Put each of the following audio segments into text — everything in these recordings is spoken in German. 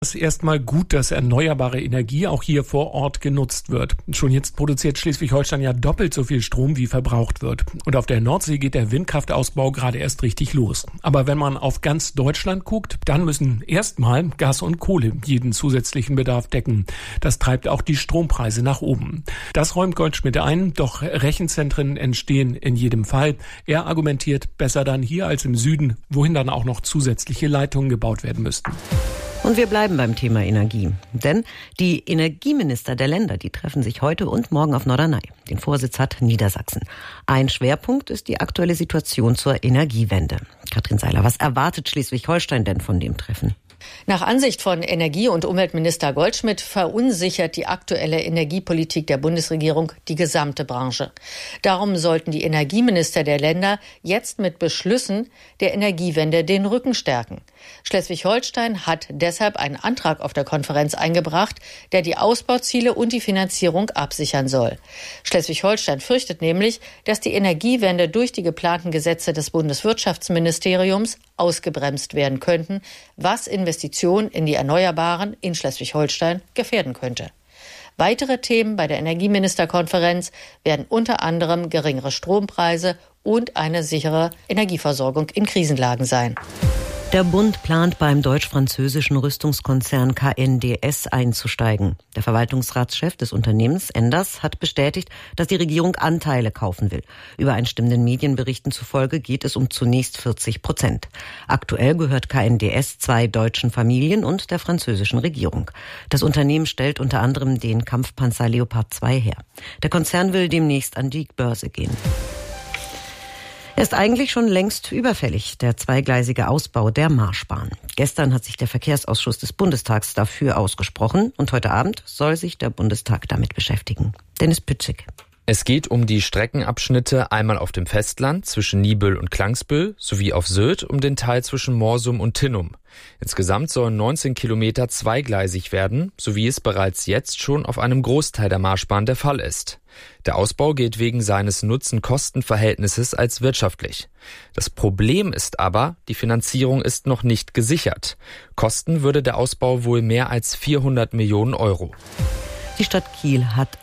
Es ist erstmal gut, dass erneuerbare Energie auch hier vor Ort genutzt wird. Schon jetzt produziert Schleswig-Holstein ja doppelt so viel Strom, wie verbraucht wird. Und auf der Nordsee geht der Windkraftausbau gerade erst richtig los. Aber wenn man auf ganz Deutschland guckt, dann müssen erstmal Gas und Kohle jeden zusätzlichen Bedarf decken. Das treibt auch die Strompreise nach oben. Das räumt Goldschmidt ein, doch Rechenzentren entstehen in jedem Fall. Er argumentiert, besser dann hier als im Süden, wohin dann auch noch zusätzliche Leitungen gebaut werden müssten. Und wir bleiben beim Thema Energie. Denn die Energieminister der Länder, die treffen sich heute und morgen auf Norderney. Den Vorsitz hat Niedersachsen. Ein Schwerpunkt ist die aktuelle Situation zur Energiewende. Katrin Seiler, was erwartet Schleswig-Holstein denn von dem Treffen? Nach Ansicht von Energie- und Umweltminister Goldschmidt verunsichert die aktuelle Energiepolitik der Bundesregierung die gesamte Branche. Darum sollten die Energieminister der Länder jetzt mit Beschlüssen der Energiewende den Rücken stärken. Schleswig-Holstein hat deshalb einen Antrag auf der Konferenz eingebracht, der die Ausbauziele und die Finanzierung absichern soll. Schleswig-Holstein fürchtet nämlich, dass die Energiewende durch die geplanten Gesetze des Bundeswirtschaftsministeriums ausgebremst werden könnten, was Investitionen in die Erneuerbaren in Schleswig-Holstein gefährden könnte. Weitere Themen bei der Energieministerkonferenz werden unter anderem geringere Strompreise und eine sichere Energieversorgung in Krisenlagen sein. Der Bund plant beim deutsch-französischen Rüstungskonzern KNDS einzusteigen. Der Verwaltungsratschef des Unternehmens, Enders, hat bestätigt, dass die Regierung Anteile kaufen will. Übereinstimmenden Medienberichten zufolge geht es um zunächst 40%. Aktuell gehört KNDS 2 deutschen Familien und der französischen Regierung. Das Unternehmen stellt unter anderem den Kampfpanzer Leopard 2 her. Der Konzern will demnächst an die Börse gehen. Er ist eigentlich schon längst überfällig, der zweigleisige Ausbau der Marschbahn. Gestern hat sich der Verkehrsausschuss des Bundestags dafür ausgesprochen und heute Abend soll sich der Bundestag damit beschäftigen. Dennis Pützig. Es geht um die Streckenabschnitte einmal auf dem Festland zwischen Niebüll und Klangsbüll sowie auf Sylt um den Teil zwischen Morsum und Tinnum. Insgesamt sollen 19 Kilometer zweigleisig werden, so wie es bereits jetzt schon auf einem Großteil der Marschbahn der Fall ist. Der Ausbau gilt wegen seines Nutzen-Kosten-Verhältnisses als wirtschaftlich. Das Problem ist aber, die Finanzierung ist noch nicht gesichert. Kosten würde der Ausbau wohl mehr als 400 Millionen Euro. Die Stadt Kiel hat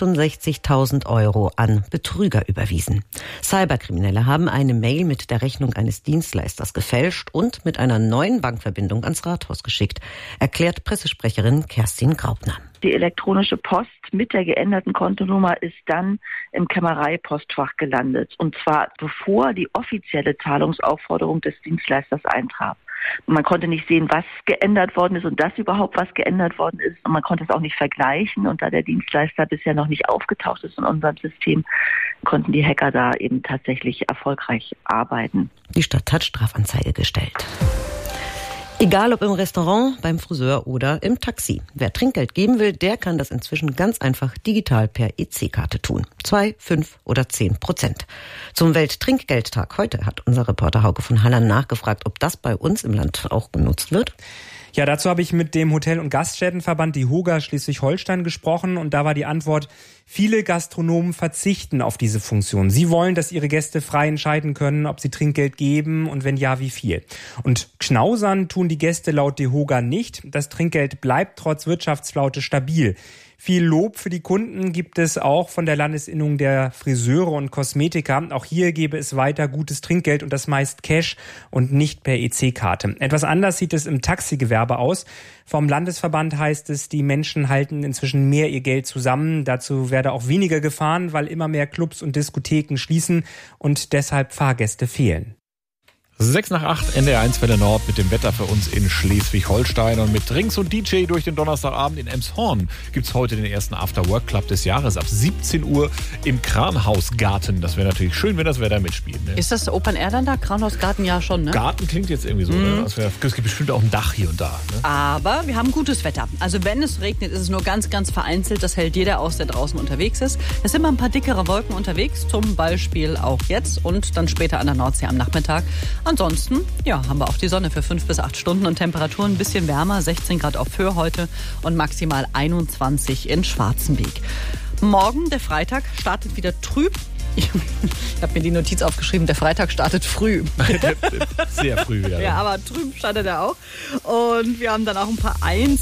68.000 Euro an Betrüger überwiesen. Cyberkriminelle haben eine Mail mit der Rechnung eines Dienstleisters gefälscht und mit einer neuen Bankverbindung ans Rathaus geschickt, erklärt Pressesprecherin Kerstin Graupner. Die elektronische Post mit der geänderten Kontonummer ist dann im Kämmereipostfach gelandet. Und zwar bevor die offizielle Zahlungsaufforderung des Dienstleisters eintraf. Man konnte nicht sehen, was geändert worden ist und dass überhaupt was geändert worden ist. Und man konnte es auch nicht vergleichen. Und da der Dienstleister bisher noch nicht aufgetaucht ist in unserem System, konnten die Hacker da eben tatsächlich erfolgreich arbeiten. Die Stadt hat Strafanzeige gestellt. Egal ob im Restaurant, beim Friseur oder im Taxi. Wer Trinkgeld geben will, der kann das inzwischen ganz einfach digital per EC-Karte tun. 2, 5 oder 10%. Zum Welttrinkgeldtag heute hat unser Reporter Hauke von Halland nachgefragt, ob das bei uns im Land auch genutzt wird. Ja, dazu habe ich mit dem Hotel- und Gaststättenverband DEHOGA Schleswig-Holstein gesprochen und da war die Antwort, viele Gastronomen verzichten auf diese Funktion. Sie wollen, dass ihre Gäste frei entscheiden können, ob sie Trinkgeld geben und wenn ja, wie viel. Und knausern tun die Gäste laut DEHOGA nicht. Das Trinkgeld bleibt trotz Wirtschaftsflaute stabil. Viel Lob für die Kunden gibt es auch von der Landesinnung der Friseure und Kosmetiker. Auch hier gäbe es weiter gutes Trinkgeld und das meist Cash und nicht per EC-Karte. Etwas anders sieht es im Taxigewerbe aus. Vom Landesverband heißt es, die Menschen halten inzwischen mehr ihr Geld zusammen. Dazu werde auch weniger gefahren, weil immer mehr Clubs und Diskotheken schließen und deshalb Fahrgäste fehlen. 6:08, NDR1 Welle Nord mit dem Wetter für uns in Schleswig-Holstein. Und mit Drinks und DJ durch den Donnerstagabend in Emshorn gibt's heute den ersten After-Work-Club des Jahres ab 17 Uhr im Kranhausgarten. Das wäre natürlich schön, wenn das Wetter mitspielt. Ne? Ist das Open Air dann da? Kranhausgarten ja schon, ne? Garten klingt jetzt irgendwie so. Ne? Es gibt bestimmt auch ein Dach hier und da. Ne? Aber wir haben gutes Wetter. Also wenn es regnet, ist es nur ganz, ganz vereinzelt. Das hält jeder aus, der draußen unterwegs ist. Es sind mal ein paar dickere Wolken unterwegs, zum Beispiel auch jetzt und dann später an der Nordsee am Nachmittag. Ansonsten, ja, haben wir auch die Sonne für 5 bis 8 Stunden und Temperaturen ein bisschen wärmer, 16 Grad auf Föhr heute und maximal 21 in Schwarzenbeek. Morgen, der Freitag, startet wieder trüb. Ich habe mir die Notiz aufgeschrieben, der Freitag startet früh. Sehr früh wieder. Ja, aber drüben startet er auch. Und wir haben dann auch ein paar